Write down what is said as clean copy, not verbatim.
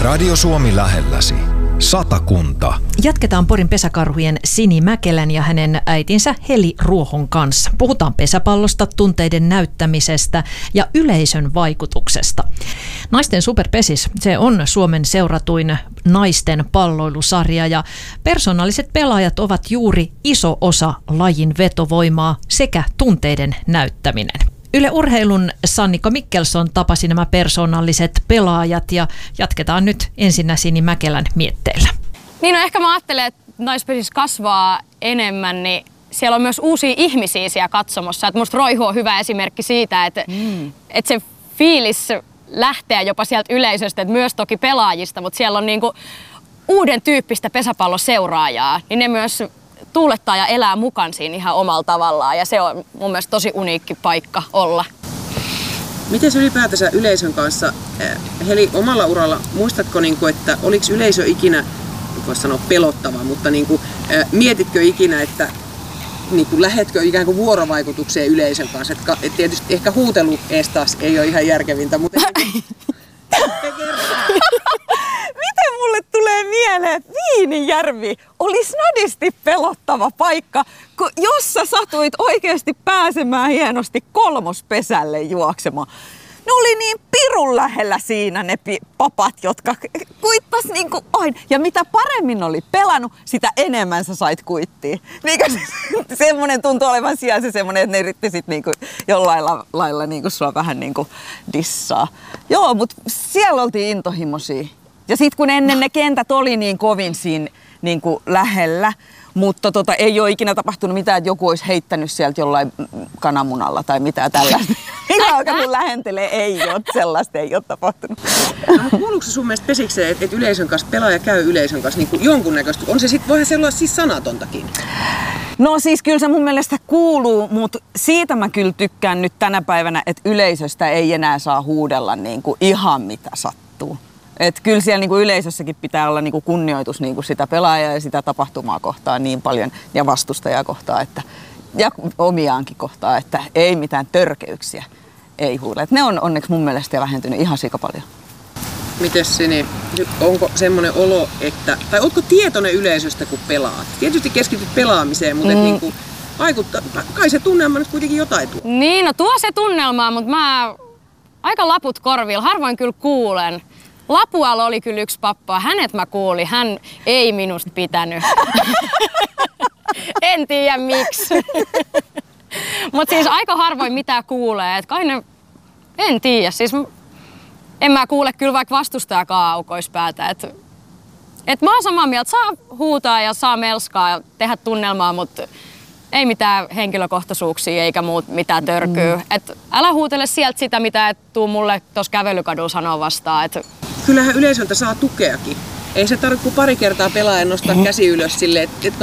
Radio Suomi lähelläsi. Satakunta. Jatketaan Porin pesäkarhujen Sini Mäkelän ja hänen äitinsä Heli Ruohon kanssa. Puhutaan pesäpallosta, tunteiden näyttämisestä ja yleisön vaikutuksesta. Naisten Superpesis, se on Suomen seuratuin naisten palloilusarja ja persoonalliset pelaajat ovat juuri iso osa lajin vetovoimaa sekä tunteiden näyttäminen. Yle Urheilun Sannika Mikkelson tapasi nämä persoonalliset pelaajat ja jatketaan nyt ensinnä Sini Mäkelän mietteillä. Niin, no ehkä mä ajattelen, että naispesissä kasvaa enemmän, niin siellä on myös uusia ihmisiä siellä katsomossa. Että musta Roihu on hyvä esimerkki siitä, että se fiilis lähtee jopa sieltä yleisöstä, että myös toki pelaajista, mutta siellä on niinku uuden tyyppistä pesäpalloseuraajaa, niin ne myös tuulettaa ja elää mukaan siinä ihan omalla tavallaan ja se on mun mielestä tosi uniikki paikka olla. Miten ylipäätänsä yleisön kanssa, Heli, omalla uralla, muistatko, että oliko yleisö ikinä, voisi sanoa pelottava, mutta mietitkö ikinä, että lähetkö ikään kuin vuorovaikutukseen yleisön kanssa? Et tietysti ehkä huutelu ees taas ei ole ihan järkevintä, mutta miten mulle tulee mieleen, että Viinijärvi oli snadisti pelottava paikka, jos sä satuit oikeasti pääsemään hienosti kolmospesälle juoksemaan. Ne oli niin pirun lähellä siinä ne papat, jotka kuittas niinku aina. Ja mitä paremmin oli pelannut, sitä enemmän sä sait kuittia. Semmonen tuntui olevan siellä se semmonen, että ne yritti sit niinku jollain lailla niinku sua vähän niinku dissaa. Joo, mut siellä oltiin intohimoisia. Ja sit kun ennen ne kentät oli niin kovin siinä niinku lähellä, mutta ei ole ikinä tapahtunut mitään, että joku olisi heittänyt sieltä jollain kananmunalla tai mitään tällaista. Minä alkanut lähentelee, ei ole, sellaista ei ole tapahtunut. No, kuuluuko se sun mielestä pesikseen, että yleisön kanssa, pelaaja käy yleisön kanssa jonkunnäköistä? On se sitten vähän sellaista siis sanatontakin? No siis kyllä se mun mielestä kuuluu, mutta siitä mä kyllä tykkään nyt tänä päivänä, että yleisöstä ei enää saa huudella ihan mitä sattuu. Et kyllä siellä yleisössäkin pitää olla kunnioitus sitä pelaajaa ja sitä tapahtumaa kohtaan niin paljon ja vastustajaa kohtaan ja omiaankin kohtaan, että ei mitään törkeyksiä ei huudella. Et ne on onneksi mun mielestä vähentynyt ihan sikapaljon. Mites Sini, onko semmoinen olo, tai ootko tietoinen yleisöstä kun pelaat? Tietysti keskityt pelaamiseen, mutta vaikuttaa, kai se tunnelma nyt kuitenkin jotain tuo. Niin, no tuo se tunnelmaa, mutta mä aika laput korvilla, harvoin kyllä kuulen. Lapualla oli kyllä yksi pappa, hänet mä kuulin, hän ei minusta pitänyt. En tiedä miksi. Mutta siis aika harvoin mitä kuulee, että kai ne, en tiedä. Siis en mä kuule kyllä vaikka vastustajakaan aukois päätä. Et mä oon samaa mieltä, saa huutaa ja saa melskaa ja tehdä tunnelmaa, mutta ei mitään henkilökohtaisuuksia eikä mitään törkyä. Et älä huutele sieltä sitä, mitä et tuu mulle tuossa kävelykadulla sanoa vastaan. Kyllähän yleisöltä saa tukeakin. Ei se tarvitse kuin pari kertaa pelaajan nostaa käsi ylös silleen, että